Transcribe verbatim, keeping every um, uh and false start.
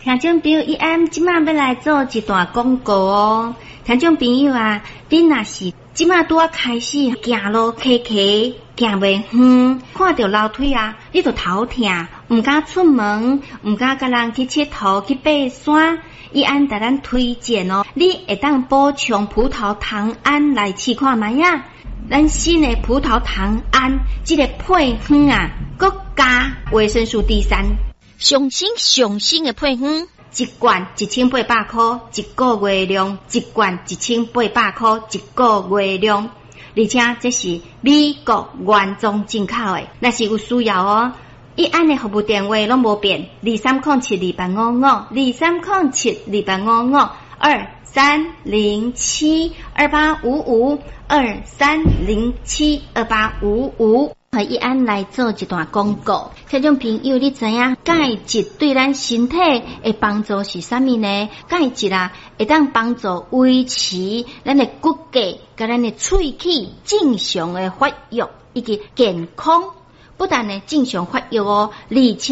听众朋友，伊安即马要来做一段广告哦。听众朋友啊，你若是即马拄啊开始行路骑骑行袂远，看到楼梯啊，你就头痛，毋敢出门，毋敢甲人去佚佗去爬山。伊安甲咱推荐哦，你会当补充葡萄糖胺来试看卖啊。咱新的葡萄糖胺这个配方啊，佮加维生素 D 三， 上新上新的配方， 一罐一千八百块，一个月量，一罐一千八百块，一个月量，而且这是美国原装进口的，若是有需要哦。伊安的服务电话拢无变，二三零七二八五五，二三零七二八五五，二三零七二八五五，二三零七二八五五。和伊安来做一段广告，听众朋友，你知影钙质对咱身体的帮助是啥物呢？钙质啊，会当帮助维持咱的骨骼甲咱的喙齿正常的发育以及健康，不但呢正常发育哦，而且